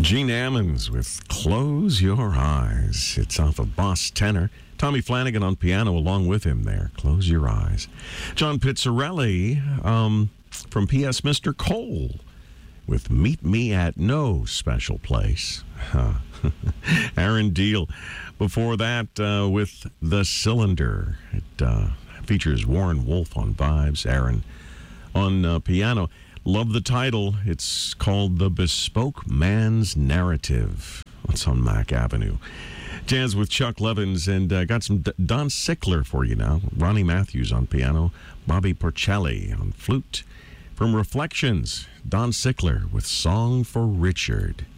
Gene Ammons with Close Your Eyes. It's off of Boss Tenor. Tommy Flanagan on piano along with him there. Close Your Eyes. John Pizzarelli from P.S. Mr. Cole with Meet Me at No Special Place. Aaron Deal. Before that with The Cylinder. It features Warren Wolf on vibes, Aaron on piano. Love the title. It's called The Bespoke Man's Narrative. It's on Mack Avenue. Jazz with Chuck Levins, and got some Don Sickler for you now. Ronnie Matthews on piano. Bobby Porcelli on flute. From Reflections, Don Sickler with Song for Richard.